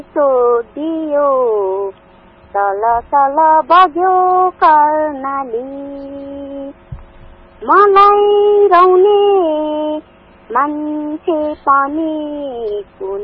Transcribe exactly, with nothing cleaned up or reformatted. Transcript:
सोधियो तल तल बग्यो कर्णाली मलाई रौने मान्छे पनि